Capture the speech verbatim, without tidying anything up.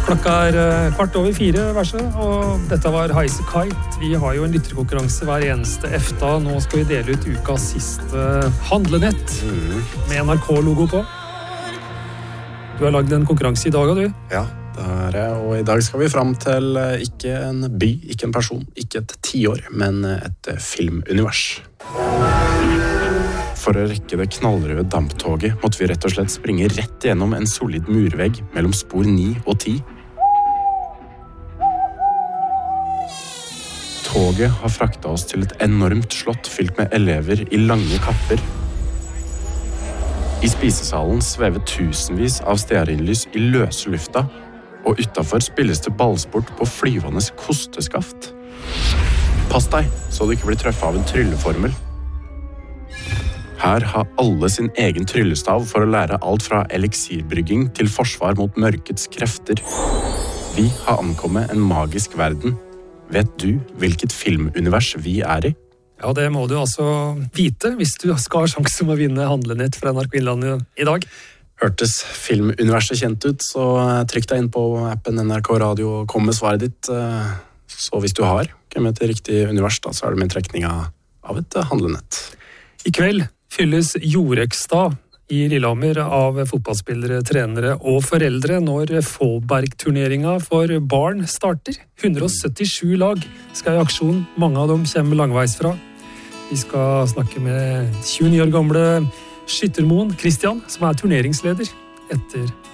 Klokka er kvart over fire, verset, og dette var Heise Kite. Vi har jo en lytterkonkurranse hver eneste efta. Nå skal vi dele ut ukas siste handlenett mm. med N R K-logo på. Du har lagd en konkurranse i dag, du? Ja, det er jeg, og i dag skal vi fram til ikke en by, ikke en person, ikke et tiår, men et filmunivers. For å rekke det knallrøde damptoget måtte vi rett og slett springe rett gjennom en solid murvegg mellom spor ni og ti. Toget har fraktet oss til et enormt slott fylt med elever i lange kapper. I spisesalen svever tusenvis av stearinlys i løse lufta, og utenfor spilles det ballsport på flyvende kosteskaft. Pass deg, så du ikke blir trøffet av en trylleformel. Her har alle sin egen tryllestav for å lære alt fra eliksirbrygging til forsvar mot mørkets krefter. Vi har ankommet en magisk verden. Vet du hvilket filmunivers vi er i? Ja, det må du altså vite hvis du skal ha sjanse om å vinne handlenett fra N R K Innlandet i dag. Hørtes filmuniverset kjent ut, så trykk deg inn på appen N R K Radio og kom med svaret ditt. Så hvis du har kommet til riktig univers, da, så er det med trekning av et handlenett. I kveld fylles Jorøkstad i Lillehammer av fotballspillere, trenere og foreldre når Fåberg-turneringen for barn starter. hundre og syttisju lag skal i aksjon, mange av dem kommer langveis fra. Vi skal snakke med tjueni år gamle Skyttermoen Christian, som er turneringsleder etter